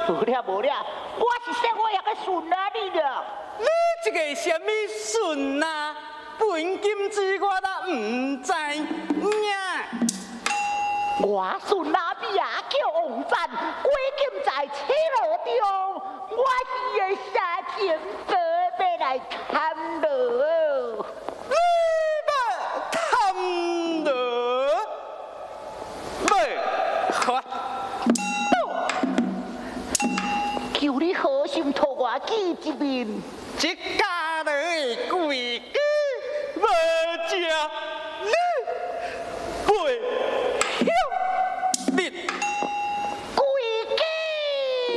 无了，我是说我也个顺啊你了。 你这个什么顺啊？本金子我都唔知呀。 我顺阿弟啊叫王赞，归今在车路中，我是个沙情哥要来探路。 你要探路？要发？ 求你好心托我见一面。 这家里规矩无食，你